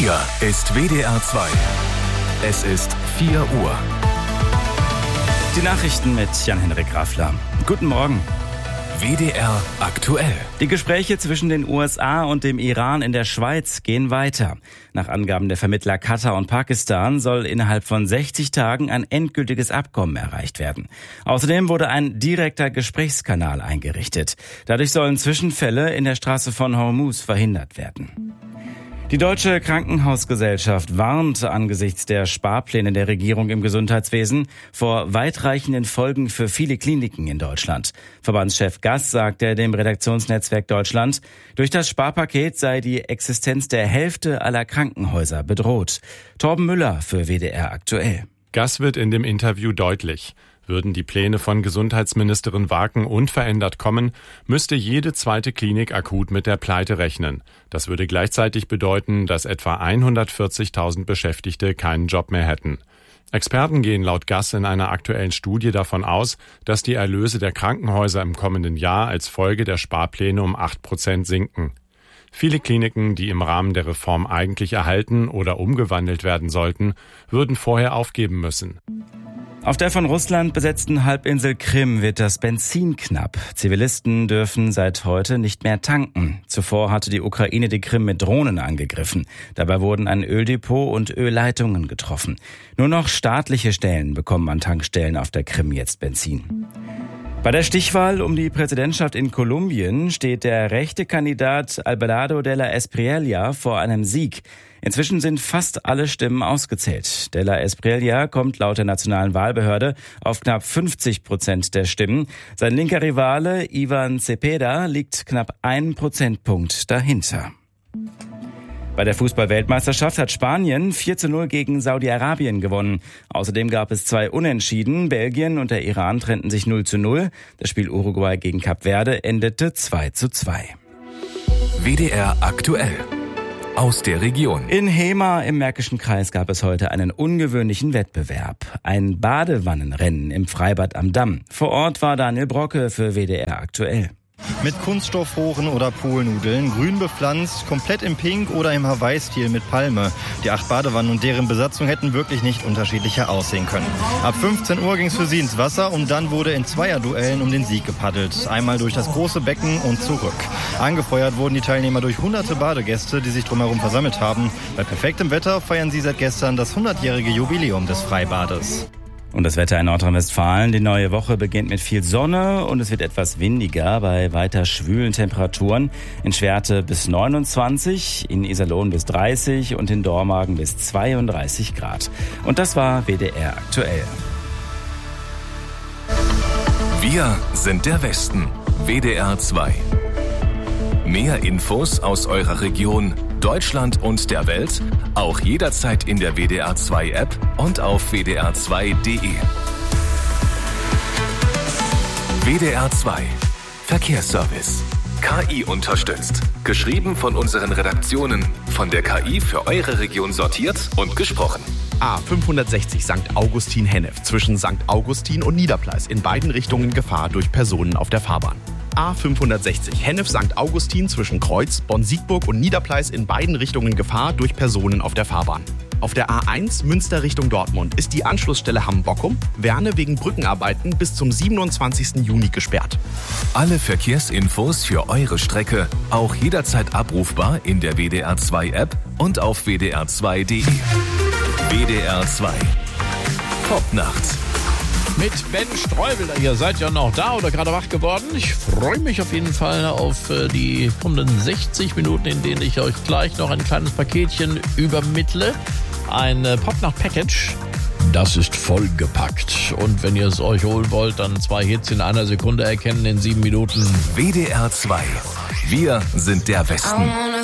Hier ist WDR 2. Es ist 4 Uhr. Die Nachrichten mit Jan-Henrik Raffler. Guten Morgen. WDR aktuell. Die Gespräche zwischen den USA und dem Iran in der Schweiz gehen weiter. Nach Angaben der Vermittler Katar und Pakistan soll innerhalb von 60 Tagen ein endgültiges Abkommen erreicht werden. Außerdem wurde ein direkter Gesprächskanal eingerichtet. Dadurch sollen Zwischenfälle in der Straße von Hormuz verhindert werden. Die Deutsche Krankenhausgesellschaft warnt angesichts der Sparpläne der Regierung im Gesundheitswesen vor weitreichenden Folgen für viele Kliniken in Deutschland. Verbandschef Gass sagte dem Redaktionsnetzwerk Deutschland, durch das Sparpaket sei die Existenz der Hälfte aller Krankenhäuser bedroht. Torben Müller für WDR aktuell. Gass wird in dem Interview deutlich. Würden die Pläne von Gesundheitsministerin Waken unverändert kommen, müsste jede zweite Klinik akut mit der Pleite rechnen. Das würde gleichzeitig bedeuten, dass etwa 140.000 Beschäftigte keinen Job mehr hätten. Experten gehen laut Gass in einer aktuellen Studie davon aus, dass die Erlöse der Krankenhäuser im kommenden Jahr als Folge der Sparpläne um 8% sinken. Viele Kliniken, die im Rahmen der Reform eigentlich erhalten oder umgewandelt werden sollten, würden vorher aufgeben müssen. Auf der von Russland besetzten Halbinsel Krim wird das Benzin knapp. Zivilisten dürfen seit heute nicht mehr tanken. Zuvor hatte die Ukraine die Krim mit Drohnen angegriffen. Dabei wurden ein Öldepot und Ölleitungen getroffen. Nur noch staatliche Stellen bekommen an Tankstellen auf der Krim jetzt Benzin. Bei der Stichwahl um die Präsidentschaft in Kolumbien steht der rechte Kandidat Abelardo de la Espriella vor einem Sieg. Inzwischen sind fast alle Stimmen ausgezählt. De la Espriella kommt laut der nationalen Wahlbehörde auf knapp 50% der Stimmen. Sein linker Rivale Ivan Cepeda liegt knapp 1 Prozentpunkt dahinter. Bei der Fußball-Weltmeisterschaft hat Spanien 4:0 gegen Saudi-Arabien gewonnen. Außerdem gab es 2 Unentschieden. Belgien und der Iran trennten sich 0:0. Das Spiel Uruguay gegen Kap Verde endete 2:2. WDR aktuell. Aus der Region. In Hemer im Märkischen Kreis gab es heute einen ungewöhnlichen Wettbewerb. Ein Badewannenrennen im Freibad am Damm. Vor Ort war Daniel Brocke für WDR aktuell. Mit Kunststoffrohren oder Poolnudeln, grün bepflanzt, komplett im Pink oder im Hawaii-Stil mit Palme. Die 8 Badewannen und deren Besatzung hätten wirklich nicht unterschiedlicher aussehen können. Ab 15 Uhr ging es für sie ins Wasser und dann wurde in Zweierduellen um den Sieg gepaddelt. Einmal durch das große Becken und zurück. Angefeuert wurden die Teilnehmer durch hunderte Badegäste, die sich drumherum versammelt haben. Bei perfektem Wetter feiern sie seit gestern das 100-jährige Jubiläum des Freibades. Und das Wetter in Nordrhein-Westfalen. Die neue Woche beginnt mit viel Sonne und es wird etwas windiger bei weiter schwülen Temperaturen. In Schwerte bis 29, in Iserlohn bis 30 und in Dormagen bis 32 Grad. Und das war WDR aktuell. Wir sind der Westen. WDR 2. Mehr Infos aus eurer Region, Deutschland und der Welt, auch jederzeit in der WDR 2 App und auf wdr2.de. WDR 2 Verkehrsservice. KI unterstützt. Geschrieben von unseren Redaktionen. Von der KI für eure Region sortiert und gesprochen. A560 St. Augustin-Hennef zwischen St. Augustin und Niederpleis in beiden Richtungen Gefahr durch Personen auf der Fahrbahn. A560 Hennef St. Augustin zwischen Kreuz, Bonn-Siegburg und Niederpleis in beiden Richtungen Gefahr durch Personen auf der Fahrbahn. Auf der A1 Münster Richtung Dortmund ist die Anschlussstelle Hamm-Bockum, Werne wegen Brückenarbeiten bis zum 27. Juni gesperrt. Alle Verkehrsinfos für eure Strecke auch jederzeit abrufbar in der WDR 2 App und auf wdr2.de. WDR 2 Popnacht. Mit Ben Streubel. Ihr seid ja noch da oder gerade wach geworden. Ich freue mich auf jeden Fall auf die kommenden 60 Minuten, in denen ich euch gleich noch ein kleines Paketchen übermittle. Ein Popnacht-Package. Das ist vollgepackt. Und wenn ihr es euch holen wollt, dann 2 Hits in einer Sekunde erkennen in 7 Minuten. WDR 2. Wir sind der Westen.